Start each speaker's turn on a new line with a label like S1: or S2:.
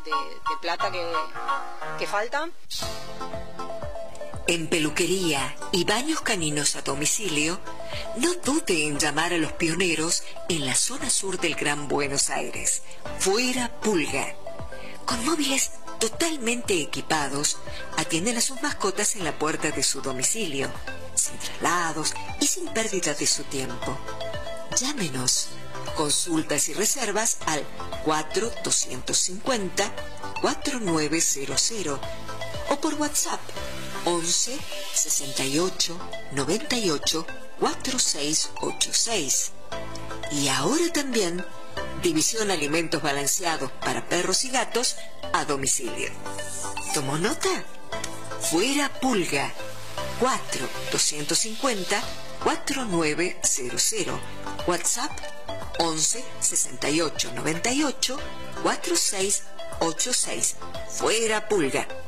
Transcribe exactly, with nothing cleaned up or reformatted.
S1: de, de plata que, que faltan.
S2: En peluquería y baños caninos a domicilio, no dude en llamar a los pioneros en la zona sur del Gran Buenos Aires. Fuera Pulga. Con móviles totalmente equipados, atienden a sus mascotas en la puerta de su domicilio, sin traslados y sin pérdida de su tiempo. Llámenos. Consultas y reservas al cuatro dos cinco cero, cuatro nueve cero cero o por WhatsApp once sesenta y ocho noventa y ocho cuarenta y seis ochenta y seis. Y ahora también división alimentos balanceados para perros y gatos a domicilio. ¿Tomó nota? Fuera Pulga. cuatro dos cinco cero, cuatro nueve cero cero. WhatsApp once sesenta y ocho noventa y ocho cuarenta y seis ochenta y seis. Fuera Pulga.